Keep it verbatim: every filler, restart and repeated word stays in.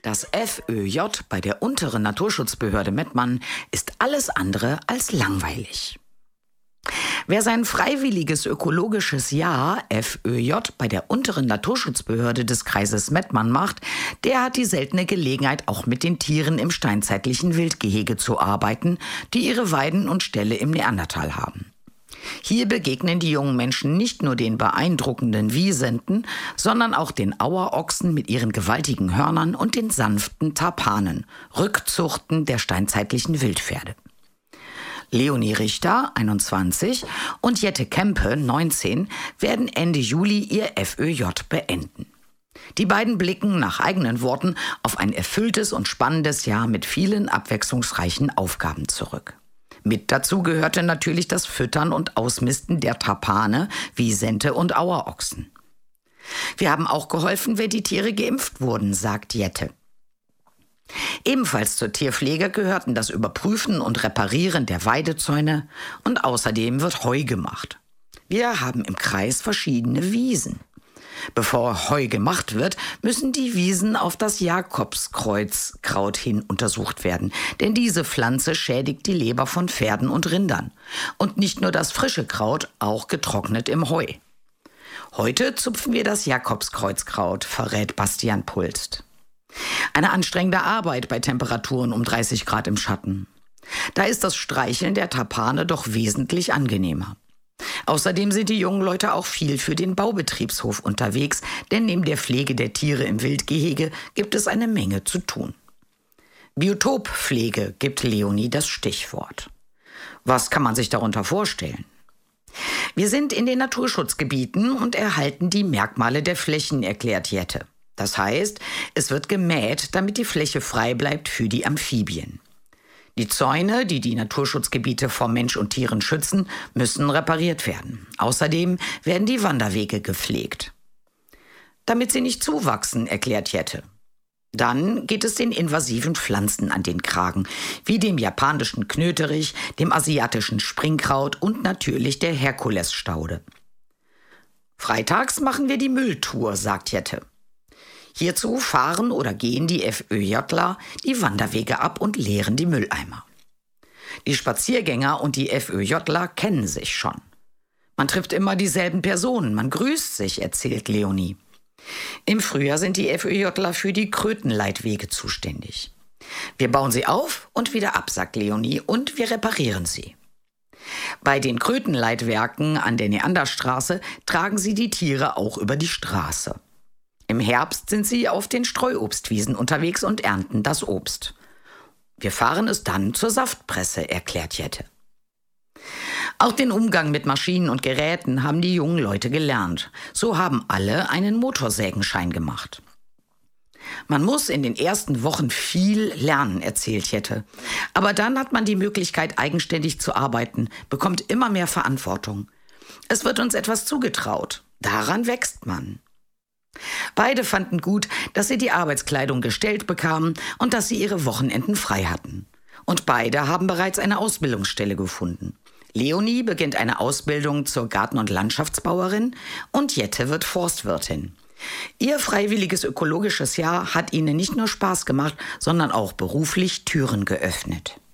Das F Ö J bei der unteren Naturschutzbehörde Mettmann ist alles andere als langweilig. Wer sein freiwilliges ökologisches Jahr F Ö J bei der unteren Naturschutzbehörde des Kreises Mettmann macht, der hat die seltene Gelegenheit, auch mit den Tieren im steinzeitlichen Wildgehege zu arbeiten, die ihre Weiden und Ställe im Neandertal haben. Hier begegnen die jungen Menschen nicht nur den beeindruckenden Wisenten, sondern auch den Auerochsen mit ihren gewaltigen Hörnern und den sanften Tarpanen, Rückzuchten der steinzeitlichen Wildpferde. Leonie Richter, einundzwanzig, und Jette Kempe, neunzehn, werden Ende Juli ihr F Ö J beenden. Die beiden blicken nach eigenen Worten auf ein erfülltes und spannendes Jahr mit vielen abwechslungsreichen Aufgaben zurück. Mit dazu gehörte natürlich das Füttern und Ausmisten der Tarpane, Wisente und Auerochsen. Wir haben auch geholfen, wenn die Tiere geimpft wurden, sagt Jette. Ebenfalls zur Tierpflege gehörten das Überprüfen und Reparieren der Weidezäune und außerdem wird Heu gemacht. Wir haben im Kreis verschiedene Wiesen. Bevor Heu gemacht wird, müssen die Wiesen auf das Jakobskreuzkraut hin untersucht werden, denn diese Pflanze schädigt die Leber von Pferden und Rindern. Und nicht nur das frische Kraut, auch getrocknet im Heu. Heute zupfen wir das Jakobskreuzkraut, verrät Bastian Pulst. Eine anstrengende Arbeit bei Temperaturen um dreißig Grad im Schatten. Da ist das Streicheln der Tarpane doch wesentlich angenehmer. Außerdem sind die jungen Leute auch viel für den Baubetriebshof unterwegs, denn neben der Pflege der Tiere im Wildgehege gibt es eine Menge zu tun. Biotoppflege gibt Leonie das Stichwort. Was kann man sich darunter vorstellen? Wir sind in den Naturschutzgebieten und erhalten die Merkmale der Flächen, erklärt Jette. Das heißt, es wird gemäht, damit die Fläche frei bleibt für die Amphibien. Die Zäune, die die Naturschutzgebiete vor Mensch und Tieren schützen, müssen repariert werden. Außerdem werden die Wanderwege gepflegt. Damit sie nicht zuwachsen, erklärt Jette. Dann geht es den invasiven Pflanzen an den Kragen, wie dem japanischen Knöterich, dem asiatischen Springkraut und natürlich der Herkulesstaude. Freitags machen wir die Mülltour, sagt Jette. Hierzu fahren oder gehen die F Ö Jler die Wanderwege ab und leeren die Mülleimer. Die Spaziergänger und die F Ö Jler kennen sich schon. Man trifft immer dieselben Personen, man grüßt sich, erzählt Leonie. Im Frühjahr sind die F Ö Jler für die Krötenleitwege zuständig. Wir bauen sie auf und wieder ab, sagt Leonie, und wir reparieren sie. Bei den Krötenleitwerken an der Neanderstraße tragen sie die Tiere auch über die Straße. Im Herbst sind sie auf den Streuobstwiesen unterwegs und ernten das Obst. Wir fahren es dann zur Saftpresse, erklärt Jette. Auch den Umgang mit Maschinen und Geräten haben die jungen Leute gelernt. So haben alle einen Motorsägenschein gemacht. Man muss in den ersten Wochen viel lernen, erzählt Jette. Aber dann hat man die Möglichkeit, eigenständig zu arbeiten, bekommt immer mehr Verantwortung. Es wird uns etwas zugetraut. Daran wächst man. Beide fanden gut, dass sie die Arbeitskleidung gestellt bekamen und dass sie ihre Wochenenden frei hatten. Und beide haben bereits eine Ausbildungsstelle gefunden. Leonie beginnt eine Ausbildung zur Garten- und Landschaftsbauerin und Jette wird Forstwirtin. Ihr freiwilliges ökologisches Jahr hat ihnen nicht nur Spaß gemacht, sondern auch beruflich Türen geöffnet.